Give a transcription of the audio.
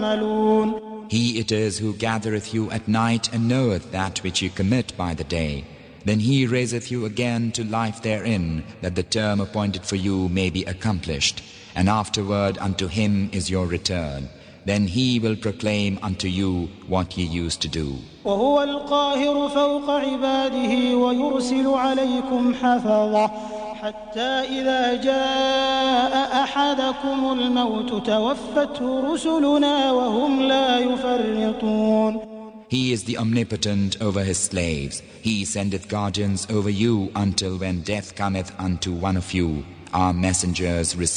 تَعْمَلُونَ. He it is who gathereth you at night and knoweth that which you commit by the day. Then he raiseth you again to life therein, that the term appointed for you may be accomplished. And afterward unto him is your return. Then he will proclaim unto you what ye used to do. وهو القاهر فوق عباده ويرسل عليكم حفظة حتى إذا جاء أحدكم الموت توفته رسلنا وهم لا يفرطون. He is the omnipotent over his slaves. He sendeth guardians over you until when death cometh unto one of you, our messengers receive